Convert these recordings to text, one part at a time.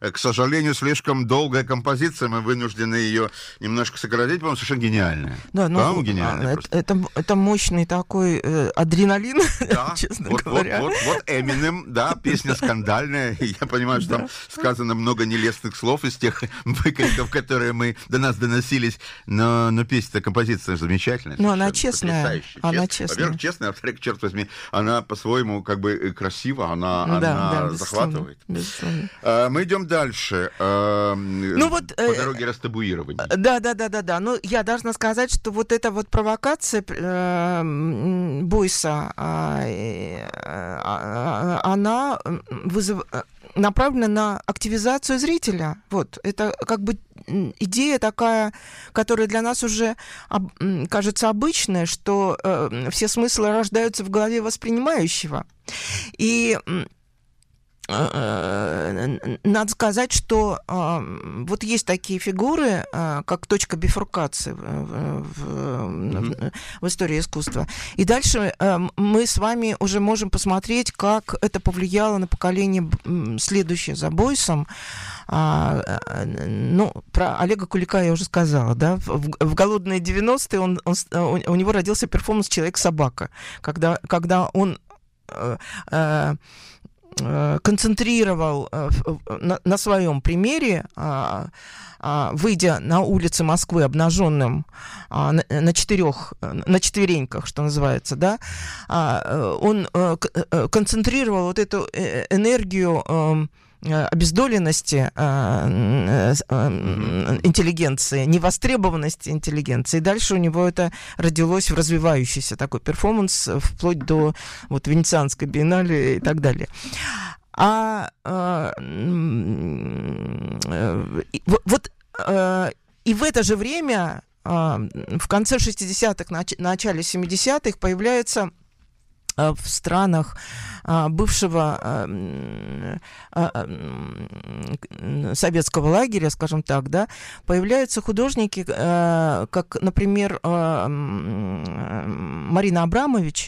к сожалению, слишком долгая композиция, мы вынуждены ее немножко сократить, по-моему, совершенно гениальная. Да, ну, по-моему, гениальная это мощный такой адреналин, да, честно вот, говоря. Вот Eminem, да, песня скандальная, я понимаю, что там сказано много нелестных слов из тех выкриков, которые до нас доносились, но песня-то, композиция замечательная. Ну, она честная. Она честная. Во-первых, честная, а во-вторых, черт возьми, она по-своему как бы красива, она захватывает. Безусловно. Мы идем дальше. По дороге растабуирования. Да. Ну, я должна сказать, что вот эта вот провокация Бойса, она направлена на активизацию зрителя. Вот. Это как бы идея такая, которая для нас уже кажется обычной, что все смыслы рождаются в голове воспринимающего. И надо сказать, что вот есть такие фигуры, как точка бифуркации в истории искусства. И дальше мы с вами уже можем посмотреть, как это повлияло на поколение следующее за Бойсом. Ну, про Олега Кулика я уже сказала, да. В голодные 90-е у него родился перформанс «Человек-собака», когда он концентрировал на своем примере, выйдя на улицы Москвы обнаженным на четвереньках, что называется, да, он концентрировал вот эту энергию обездоленности интеллигенции, невостребованности интеллигенции. И дальше у него это родилось в развивающийся такой перформанс вплоть до вот Венецианской биеннале и так далее. И в это же время, в конце 60-х, начале 70-х, появляется в странах бывшего советского лагеря, скажем так, да, появляются художники, как, например, Марина Абрамович,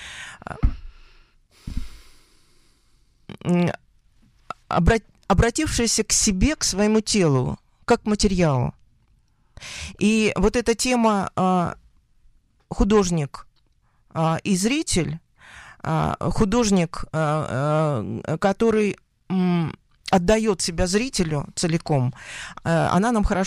обратившаяся к себе, к своему телу, как к материалу. И вот эта тема художник и зритель, художник, который отдает себя зрителю целиком, она нам хорошо